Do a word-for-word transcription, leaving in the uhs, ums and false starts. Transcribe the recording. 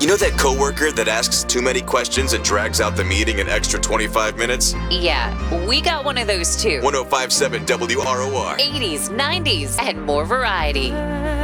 You know that coworker that asks too many questions and drags out the meeting an extra twenty-five minutes? Yeah, we got one of those too. one oh five point seven W R O R. eighties, nineties, and more variety.